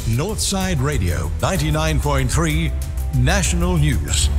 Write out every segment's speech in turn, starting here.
Northside Radio 99.3 National News.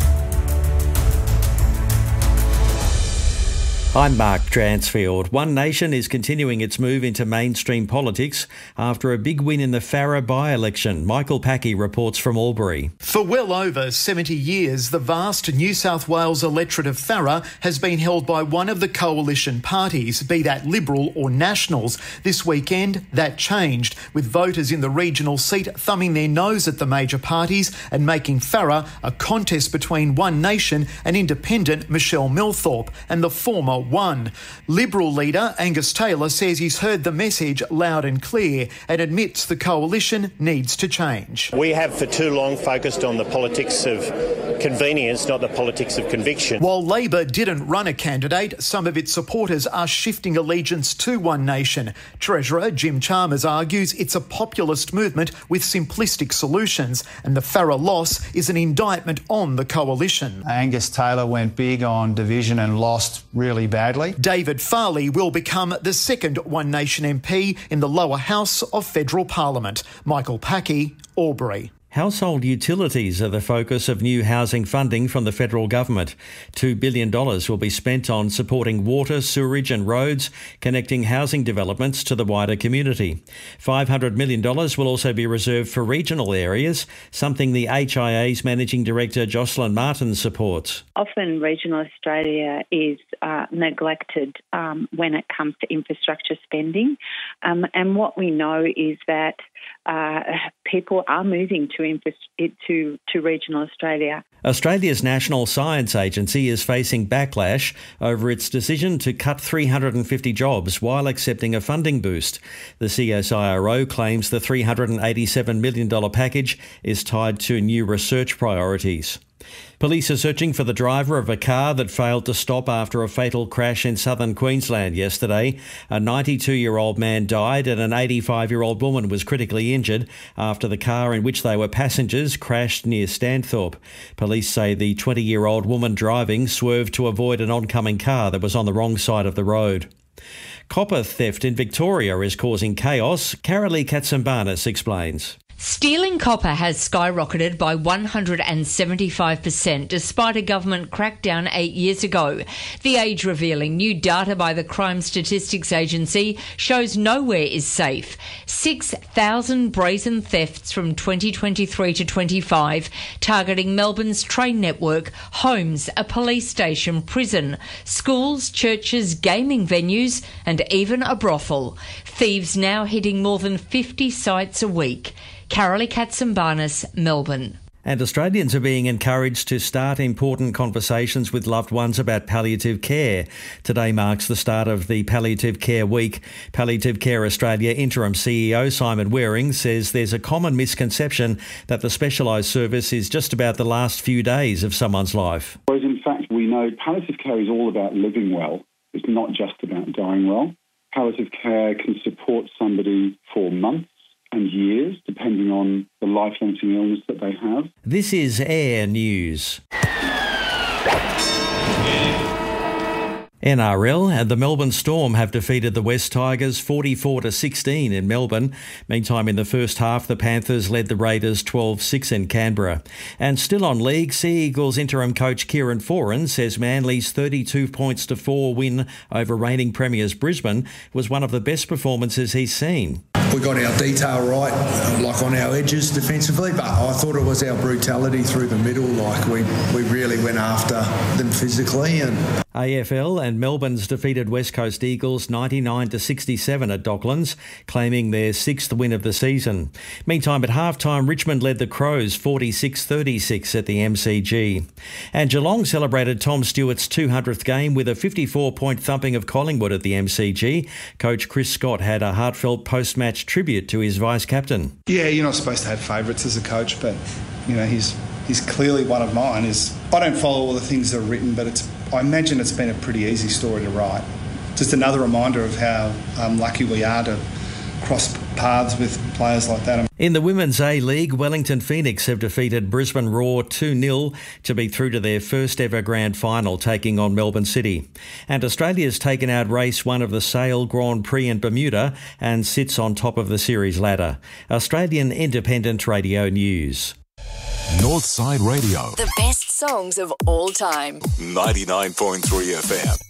I'm Mark Dransfield. One Nation is continuing its move into mainstream politics after a big win in the Farrer by-election. Michael Packey reports from Albury. For well over 70 years, the vast New South Wales electorate of Farrer has been held by one of the coalition parties, be that Liberal or Nationals. This weekend, that changed, with voters in the regional seat thumbing their nose at the major parties and making Farrer a contest between One Nation and independent Michelle Milthorpe and the former won. Liberal leader Angus Taylor says he's heard the message loud and clear and admits the coalition needs to change. We have for too long focused on the politics of convenience, not the politics of conviction. While Labor didn't run a candidate, some of its supporters are shifting allegiance to One Nation. Treasurer Jim Chalmers argues it's a populist movement with simplistic solutions, and the Farrer loss is an indictment on the coalition. Angus Taylor went big on division and lost really badly. David Farley will become the second One Nation MP in the lower house of federal parliament. Michael Packey, Albury. Household utilities are the focus of new housing funding from the federal government. $2 billion will be spent on supporting water, sewerage and roads, connecting housing developments to the wider community. $500 million will also be reserved for regional areas, something the HIA's Managing Director Jocelyn Martin supports. Often regional Australia is neglected when it comes to infrastructure spending. And what we know is that people are moving to regional Australia. Australia's National Science Agency is facing backlash over its decision to cut 350 jobs while accepting a funding boost. The CSIRO claims the $387 million package is tied to new research priorities. Police are searching for the driver of a car that failed to stop after a fatal crash in southern Queensland yesterday. A 92-year-old man died and an 85-year-old woman was critically injured after the car in which they were passengers crashed near Stanthorpe. Police say the 20-year-old woman driving swerved to avoid an oncoming car that was on the wrong side of the road. Copper theft in Victoria is causing chaos. Carolee Katsambanis explains. Stealing copper has skyrocketed by 175% despite a government crackdown 8 years ago. The Age revealing new data by the Crime Statistics Agency shows nowhere is safe. 6,000 brazen thefts from 2023 to 25, targeting Melbourne's train network, homes, a police station, prison, schools, churches, gaming venues and even a brothel. Thieves now hitting more than 50 sites a week. Carolee Katsambanis, Melbourne. And Australians are being encouraged to start important conversations with loved ones about palliative care. Today marks the start of the Palliative Care Week. Palliative Care Australia Interim CEO Simon Waring says there's a common misconception that the specialised service is just about the last few days of someone's life. Whereas in fact we know palliative care is all about living well. It's not just about dying well. Palliative care can support somebody for months and years, depending on the life-limiting illness that they have. This is Air News. NRL and the Melbourne Storm have defeated the West Tigers 44-16 in Melbourne. Meantime, in the first half, the Panthers led the Raiders 12-6 in Canberra. And still on league, Sea Eagles interim coach Kieran Foran says Manly's 32-4 win over reigning premiers Brisbane was one of the best performances he's seen. We got our detail right, like on our edges defensively, but I thought it was our brutality through the middle. Like we really went after them physically. And AFL and Melbourne's defeated West Coast Eagles 99-67 at Docklands, claiming their sixth win of the season. Meantime, at halftime, Richmond led the Crows 46-36 at the MCG. And Geelong celebrated Tom Stewart's 200th game with a 54-point thumping of Collingwood at the MCG. Coach Chris Scott had a heartfelt post-match tribute to his vice-captain. Yeah, you're not supposed to have favourites as a coach, but, you know, he's clearly one of mine. I don't follow all the things that are written, but I imagine it's been a pretty easy story to write. Just another reminder of how lucky we are to cross paths with players like that. In the Women's A-League, Wellington Phoenix have defeated Brisbane Roar 2-0 to be through to their first ever grand final, taking on Melbourne City. And Australia's taken out race 1 of the Sail Grand Prix in Bermuda and sits on top of the series ladder. Australian Independent Radio News. Northside Radio. The best songs of all time. 99.3 FM.